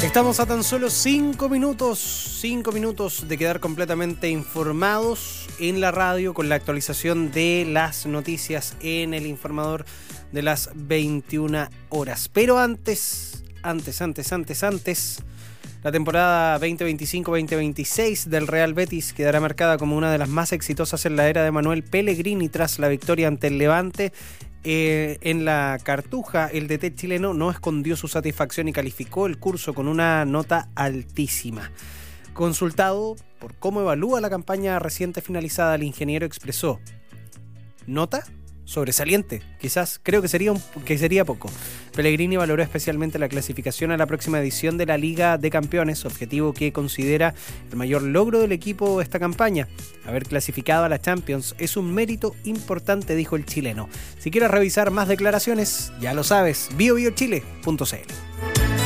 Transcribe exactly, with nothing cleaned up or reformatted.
Estamos a tan solo cinco minutos, cinco minutos de quedar completamente informados en la radio con la actualización de las noticias en el informador de las veintiuna horas. Pero antes, antes, antes, antes, antes, la temporada veinte veinticinco veinte veintiséis del Real Betis quedará marcada como una de las más exitosas en la era de Manuel Pellegrini tras la victoria ante el Levante. Eh, en la Cartuja, el D T chileno no escondió su satisfacción y calificó el curso con una nota altísima. Consultado por cómo evalúa la campaña reciente finalizada, el ingeniero expresó: ¿nota? Sobresaliente, quizás, creo que sería, un, que sería poco. Pellegrini valoró especialmente la clasificación a la próxima edición de la Liga de Campeones, objetivo que considera el mayor logro del equipo esta campaña. Haber clasificado a la Champions es un mérito importante, dijo el chileno. Si quieres revisar más declaraciones, ya lo sabes, bio bio chile punto c l.